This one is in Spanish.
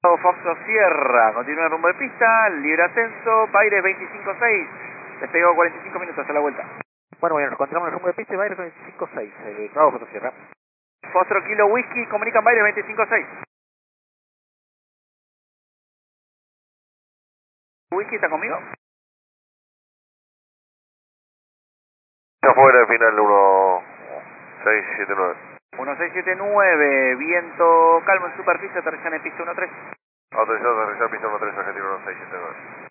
Foxo Sierra, continúa rumbo de pista, libre ascenso, Baires 25-6, despegó 45 minutos hasta la vuelta. Bueno, nos encontramos en el rumbo de pista y Baires 25-6, Bravo Foxo Sierra. Foxtrot Kilo Whisky, comunican Baires 25-6. ¿Whisky está conmigo? Afuera, final 1679. 1679, viento calmo en superficie, aterrizan en pista 13. Autorizado a aterrizar pista 13, Argentina 1679.